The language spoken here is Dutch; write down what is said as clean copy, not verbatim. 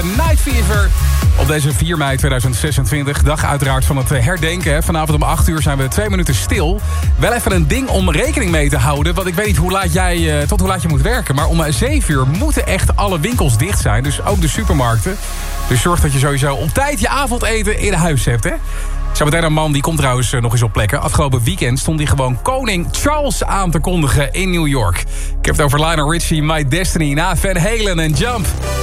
Night Fever op deze 4 mei 2026. Dag uiteraard van het herdenken. Vanavond om 8 uur zijn we 2 minuten stil. Wel even een ding om rekening mee te houden. Want ik weet niet tot hoe laat je moet werken. Maar om 7 uur moeten echt alle winkels dicht zijn. Dus ook de supermarkten. Dus zorg dat je sowieso op tijd je avondeten in huis hebt, hè. Zometeen een man, die komt trouwens nog eens op plekken. Afgelopen weekend stond hij gewoon koning Charles aan te kondigen in New York. Ik heb het over Lionel Richie, My Destiny, na Van Halen en Jump.